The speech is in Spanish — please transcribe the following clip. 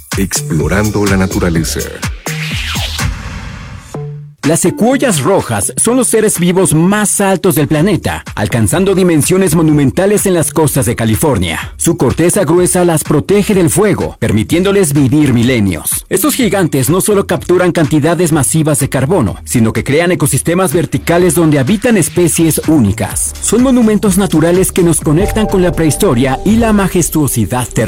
Explorando la naturaleza. Las secuoyas rojas son los seres vivos más altos del planeta, alcanzando dimensiones monumentales en las costas de California. Su corteza gruesa las protege del fuego, permitiéndoles vivir milenios. Estos gigantes no solo capturan cantidades masivas de carbono, sino que crean ecosistemas verticales donde habitan especies únicas. Son monumentos naturales que nos conectan con la prehistoria y la majestuosidad terrestre.